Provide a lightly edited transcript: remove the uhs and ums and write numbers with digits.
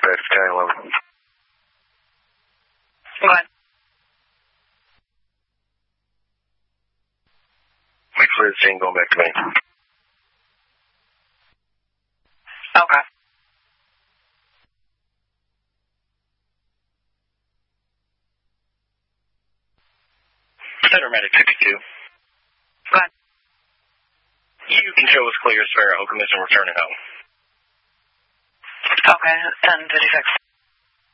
Detective County 11. Go ahead. We cleared the scene, going back to me. Okay. Center Medic 52. Go ahead. You can show us clear as Farrah Okemos and returning home. Okay, and did you fix